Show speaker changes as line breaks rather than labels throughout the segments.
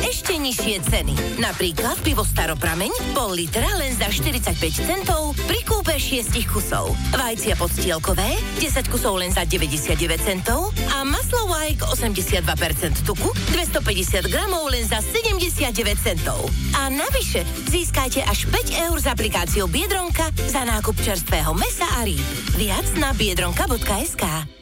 ešte nižšie ceny. Napríklad pivo Staroprameň pol litra len za 45 centov pri kúpe 6 kusov. Vajcia podstielkové 10 kusov len za 99 centov a maslo White 82% tuku 250 gramov len za 79 centov. A navyše získajte až 5 eur s aplikáciou Biedronka za nákup čerstvého mäsa a rýb. Viac na biedronka.sk.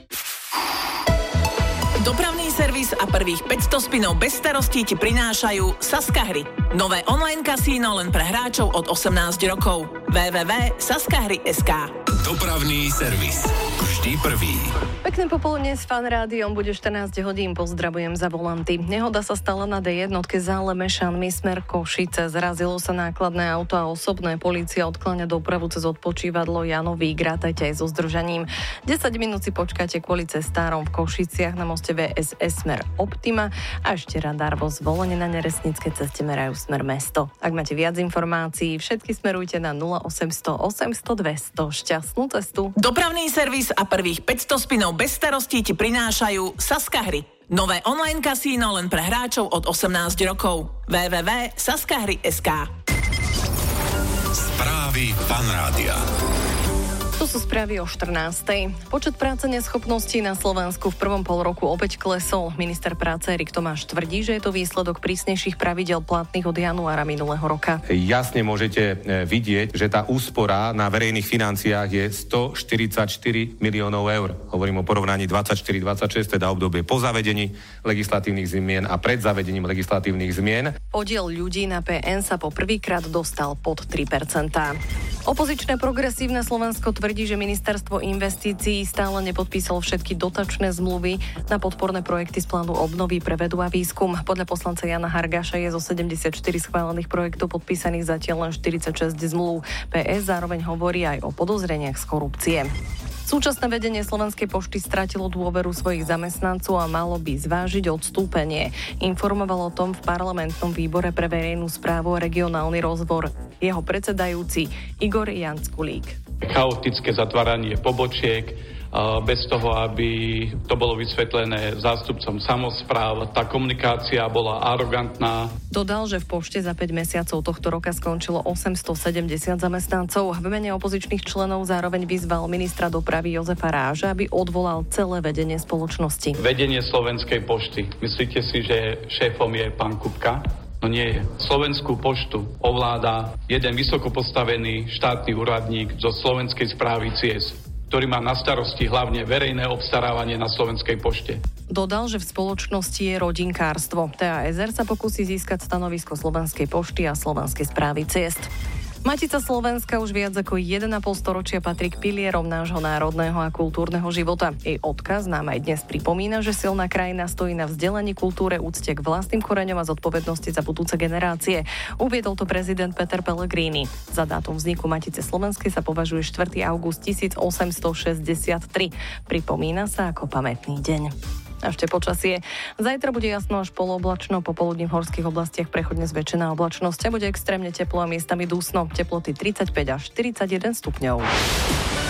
Dopravný servis a prvých 500 spinov bez starostí ti prinášajú Saska Hry. Nové online kasíno len pre hráčov od 18 rokov. www.saskahry.sk.
Dopravný servis. Vždy prvý.
Pekné popoludne s Fan Rádiom, bude 14 hodín, pozdravujem za volanty. Nehoda sa stala na D1 Zále Mešany smer Košice. Zrazilo sa nákladné auto a osobné. Polícia odkláňa dopravu cez odpočívadlo Janovík, rátajte aj so zdržaním. 10 minút si počkáte kvôli cestárom v Košiciach na moste VSS smer Optima a ešte radár vo Zvolene na Neresnickej ceste merajú smer mesto. Ak máte viac informácií, všetky smerujte na 0800 800 200. Šťastnú cestu.
Dopravný servis a prvých 500 spinov bez starostí ti prinášajú Saska Hry. Nové online kasíno len pre hráčov od 18 rokov. www.saskahry.sk.
Správy Fan Rádia.
Tu sú správy o 14. Počet práce neschopností na Slovensku v prvom polroku opäť klesol. Minister práce Erik Tomáš tvrdí, že je to výsledok prísnejších pravidiel platných od januára minulého roka.
Jasne môžete vidieť, že tá úspora na verejných financiách je 144 miliónov eur. Hovorím o porovnaní 24-26, teda obdobie po zavedení legislatívnych zmien a pred zavedením legislatívnych zmien.
Podiel ľudí na PN sa po prvýkrát dostal pod 3%. Opozičné progresívne Slovensko tvrdí, že ministerstvo investícií stále nepodpísalo všetky dotačné zmluvy na podporné projekty z plánu obnovy pre vedu a výskum. Podľa poslanca Jana Hargáša je zo 74 schválených projektov podpísaných zatiaľ len 46 zmluv. PS zároveň hovorí aj o podozreniach z korupcie. Súčasné vedenie Slovenskej pošty stratilo dôveru svojich zamestnancov a malo by zvážiť odstúpenie. Informoval o tom v parlamentnom výbore pre verejnú správu a regionálny rozvoj jeho predsedajúci Igor Janskulík.
Chaotické zatváranie pobočiek, bez toho, aby to bolo vysvetlené zástupcom samospráv. Tá komunikácia bola arogantná.
Dodal, že v pošte za 5 mesiacov tohto roka skončilo 870 zamestnancov. V mene opozičných členov zároveň vyzval ministra dopravy Jozefa Ráža, aby odvolal celé vedenie spoločnosti.
Vedenie Slovenskej pošty. Myslíte si, že šéfom je pán Kupka? No nie je. Slovenskú poštu ovláda jeden vysoko postavený štátny úradník zo Slovenskej správy ciest, ktorý má na starosti hlavne verejné obstarávanie na Slovenskej pošte.
Dodal, že v spoločnosti je rodinkárstvo. TASR sa pokúsi získať stanovisko Slovenskej pošty a Slovenskej správy ciest. Matica Slovenska už viac ako 1,5 storočia patrí k pilierom nášho národného a kultúrneho života. Jej odkaz nám aj dnes pripomína, že silná krajina stojí na vzdelaní, kultúre, úcte k vlastným koreňom a zodpovednosti za budúce generácie. Uviedol to prezident Peter Pellegrini. Za dátum vzniku Matice Slovenskej sa považuje 4. august 1863. Pripomína sa ako pamätný deň. A ešte počasie. Zajtra bude jasno až polooblačno, popoludní v horských oblastiach prechodne zväčšená oblačnosť a bude extrémne teplo a miestami dusno. Teploty 35 až 41 stupňov.